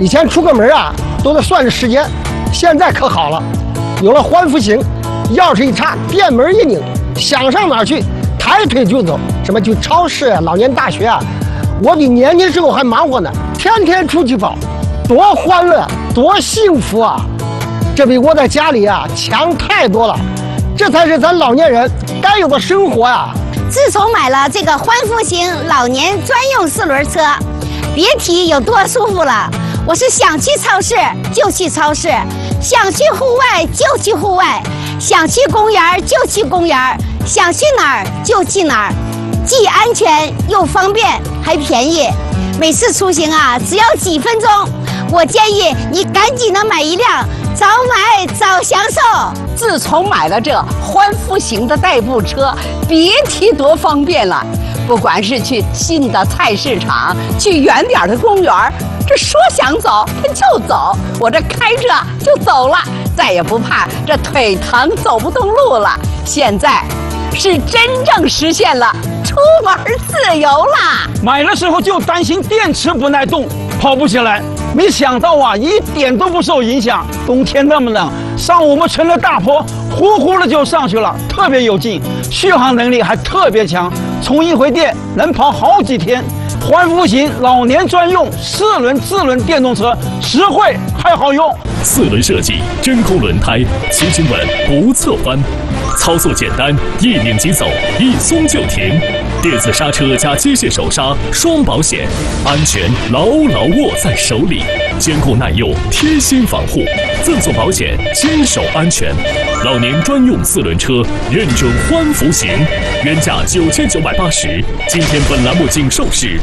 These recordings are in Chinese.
以前出个门啊都得算着时间，现在可好了，有了环扶行，钥匙一插，电门一拧，想上哪儿去，抬腿就走。什么去超市啊、老年大学啊，我比年轻时候还忙活呢，天天出去跑，多欢乐，多幸福啊！这比窝在家里啊强太多了，这才是咱老年人该有的生活啊！ 自从买了这个环扶行老年专用4轮车，别提有多舒服了。我是想去超市就去超市，想去户外就去户外，想去公园就去公园，想去哪儿就去哪儿，既安全又方便还便宜。每次出行啊只要几分钟，我建议你赶紧的买一辆，早买早享受。 自从买了这环扶行的代步车，别提多方便了。不管是去近的菜市场，去远点的公园，这说想走他就走，我这开着就走了，再也不怕这腿疼走不动路了。现在是真正实现了出门自由啦！ 买的时候就担心电池不耐冻，跑不起来，没想到啊，一点都不受影响。冬天那么冷，上我们村的大坡，呼呼的就上去了，特别有劲，续航能力还特别强，充一回电能跑好几天。环扶行老年专用4轮自轮电动车，实惠还好用。 4轮设计，真空轮胎，骑行稳不侧翻，操作简单，一拧即走，一松就停。电子刹车加机械手刹，双保险，安全牢牢握在手里，坚固耐用，贴心防护，赠送保险，坚守安全。老年专用4轮车，认准环扶行，原价9980，今天本栏目仅售市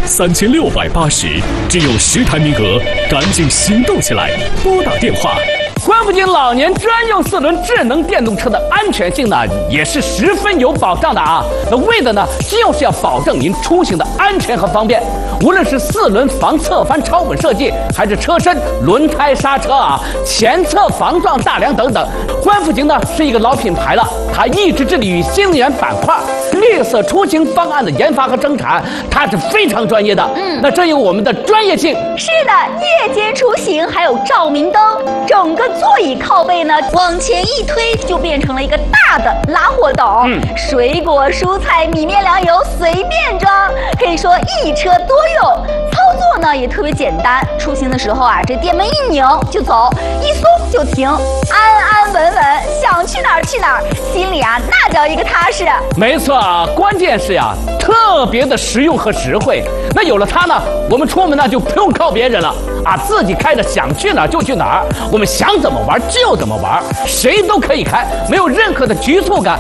3680，只有10台名额，赶紧行动起来，拨打电话。 环扶行老年专用4轮智能电动车的安全性呢，也是十分有保障的啊。那为的呢，就是要保证您出行的安全和方便。无论是4轮防侧翻超稳设计，还是车身、轮胎、刹车啊、前侧防撞大梁等等，环扶行呢是一个老品牌了，它一直致力于新能源板块、绿色出行方案的研发和生产，它是非常专业的。那这有我们的专业性。 是的，夜间出行还有照明灯，整个座椅靠背呢往前一推，就变成了一个大的拉货斗，水果、蔬菜、米面粮油随便装，可以说一车多用。操作呢也特别简单，出行的时候啊，这电门一拧就走，一松就停，安安稳稳，想去哪儿去哪儿，心里啊那叫一个踏实。 没错啊，关键是呀，特别的实用和实惠。那有了它呢，我们出门呢就不用靠别人了啊，自己开着想去哪儿就去哪儿，我们想怎么玩就怎么玩，谁都可以开，没有任何的局促感